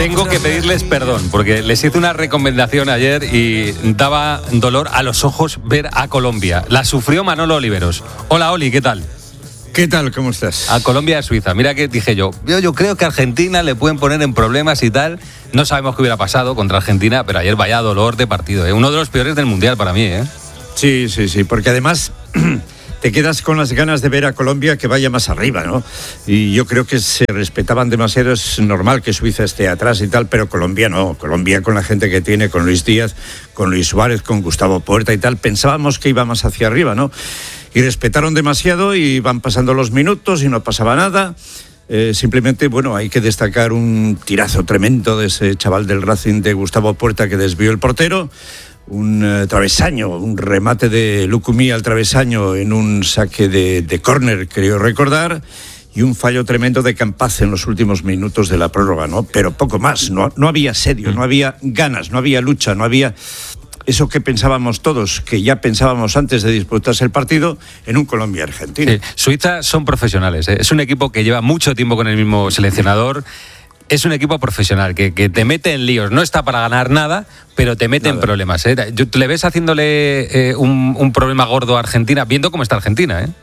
Tengo que pedirles perdón, porque les hice una recomendación ayer y daba dolor a los ojos ver a Colombia. La sufrió Manolo Oliveros. Hola, Oli, ¿qué tal? ¿Qué tal? ¿Cómo estás? A Colombia y a Suiza. Mira que dije yo creo que a Argentina le pueden poner en problemas y tal. No sabemos qué hubiera pasado contra Argentina, pero ayer vaya dolor de partido, ¿eh? Uno de los peores del Mundial para mí, ¿eh? Sí, porque además te quedas con las ganas de ver a Colombia que vaya más arriba, ¿no? Y yo creo que se respetaban demasiado. Es normal que Suiza esté atrás y tal, pero Colombia no. Colombia, con la gente que tiene, con Luis Díaz, con Luis Suárez, con Gustavo Puerta y tal, pensábamos que iba más hacia arriba, ¿no? Y respetaron demasiado y van pasando los minutos y no pasaba nada. Simplemente, hay que destacar un tirazo tremendo de ese chaval del Racing, de Gustavo Puerta, que desvió el portero. Un travesaño, un remate de Lucumí al travesaño en un saque de córner, creo recordar, y un fallo tremendo de Campaz en los últimos minutos de la prórroga, ¿no? Pero poco más, no había asedio, no había ganas, no había lucha, no había eso que pensábamos todos, que ya pensábamos antes de disputarse el partido, en un Colombia-Argentina. Sí, Suiza son profesionales, ¿eh? Es un equipo que lleva mucho tiempo con el mismo seleccionador. Es un equipo profesional que te mete en líos. No está para ganar nada, pero te mete en problemas, ¿eh? ¿Le ves haciéndole un problema gordo a Argentina, viendo cómo está Argentina, eh?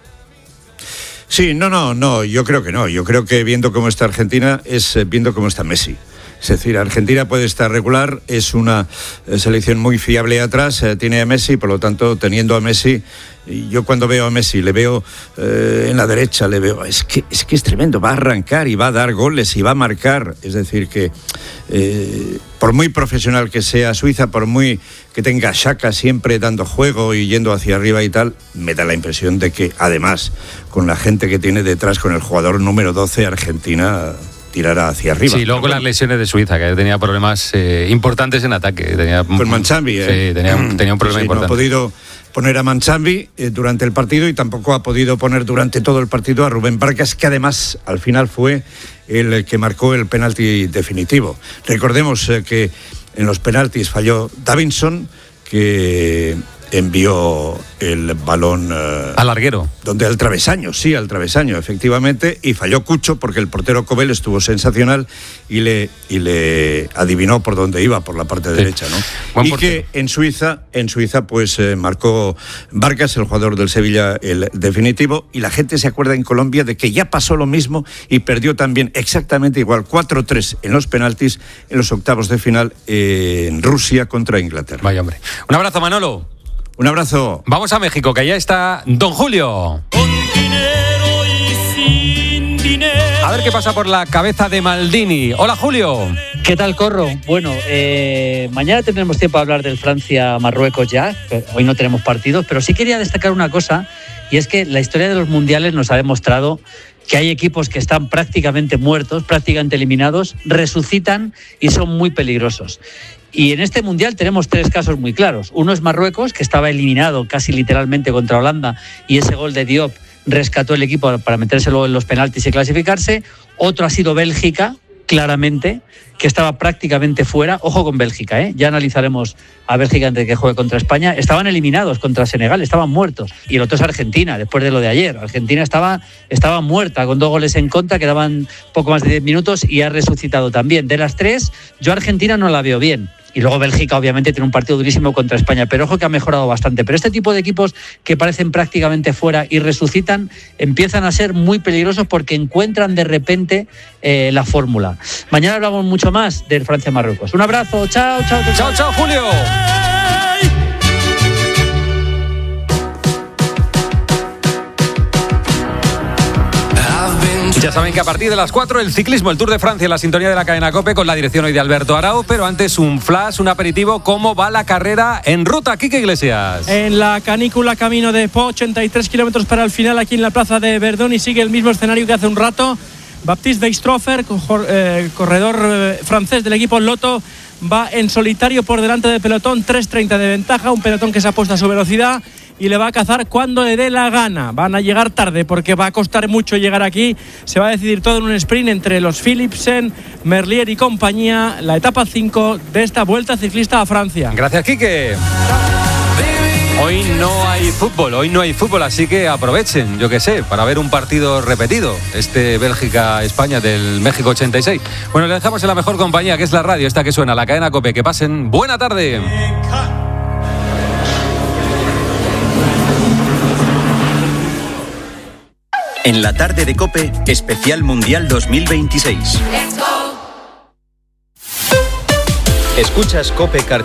Sí, no, yo creo que no. Yo creo que viendo cómo está Argentina es viendo cómo está Messi. Es decir, Argentina puede estar regular, es una selección muy fiable atrás, tiene a Messi, por lo tanto, teniendo a Messi, yo cuando veo a Messi, le veo en la derecha, le veo, es que es tremendo, va a arrancar y va a dar goles y va a marcar. Es decir, que por muy profesional que sea Suiza, por muy que tenga a Xhaka siempre dando juego y yendo hacia arriba y tal, me da la impresión de que, además, con la gente que tiene detrás, con el jugador número 12, Argentina tirará hacia arriba. Sí, luego con las lesiones de Suiza, que tenía problemas importantes en ataque. Con Manchambi, Sí, tenía un problema importante. No ha podido poner a Manchambi durante el partido y tampoco ha podido poner durante todo el partido a Rubén Vargas, que además al final fue el que marcó el penalti definitivo. Recordemos que en los penaltis falló Davinson, que envió el balón al larguero, al travesaño, efectivamente, y falló Cucho porque el portero Cobel estuvo sensacional y le adivinó por dónde iba, por la parte derecha, ¿no? Buen y portero. Que en Suiza pues marcó Vargas, el jugador del Sevilla, el definitivo, y la gente se acuerda en Colombia de que ya pasó lo mismo y perdió también exactamente igual 4-3 en los penaltis en los octavos de final en Rusia contra Inglaterra. Vaya hombre. Un abrazo, Manolo. Un abrazo. Vamos a México, que allá está Don Julio. Con dinero y sin dinero. A ver qué pasa por la cabeza de Maldini. Hola, Julio. ¿Qué tal, Corro? Bueno, mañana tendremos tiempo de hablar del Francia-Marruecos ya. Hoy no tenemos partidos, pero sí quería destacar una cosa, y es que la historia de los mundiales nos ha demostrado que hay equipos que están prácticamente muertos, prácticamente eliminados, resucitan y son muy peligrosos. Y en este Mundial tenemos 3 casos muy claros. Uno es Marruecos, que estaba eliminado casi literalmente contra Holanda, y ese gol de Diop rescató el equipo para meterse luego en los penaltis y clasificarse. Otro ha sido Bélgica, claramente, que estaba prácticamente fuera. Ojo con Bélgica, ¿eh? Ya analizaremos a Bélgica antes de que juegue contra España. Estaban eliminados contra Senegal, estaban muertos. Y el otro es Argentina, después de lo de ayer. Argentina estaba muerta, con 2 goles en contra, quedaban poco más de 10 minutos y ha resucitado también. De las 3, yo a Argentina no la veo bien. Y luego Bélgica obviamente tiene un partido durísimo contra España, pero ojo que ha mejorado bastante. Pero este tipo de equipos que parecen prácticamente fuera y resucitan empiezan a ser muy peligrosos porque encuentran de repente la fórmula. Mañana hablamos mucho más del Francia-Marruecos. Un abrazo, chao, Julio. Ya saben que a partir de las 4 el ciclismo, el Tour de Francia, en la sintonía de la cadena COPE, con la dirección hoy de Alberto Arau, pero antes un flash, un aperitivo. ¿Cómo va la carrera en ruta, Quique Iglesias? En la canícula camino de Po, 83 kilómetros para el final aquí en la plaza de Verdun, y sigue el mismo escenario que hace un rato. Baptiste Weistrofer, corredor francés del equipo Lotto, va en solitario por delante del pelotón, 3:30 de ventaja, un pelotón que se apuesta a su velocidad y le va a cazar cuando le dé la gana. Van a llegar tarde porque va a costar mucho llegar aquí. Se va a decidir todo en un sprint entre los Philipsen, Merlier y compañía, la etapa 5 de esta Vuelta Ciclista a Francia. Gracias, Quique. Hoy no hay fútbol, así que aprovechen, yo qué sé, para ver un partido repetido, Bélgica-España del México 86. Bueno, le dejamos en la mejor compañía, que es la radio, esta que suena, la cadena COPE. Que pasen buena tarde. En la tarde de COPE, especial Mundial 2026. Escuchas COPE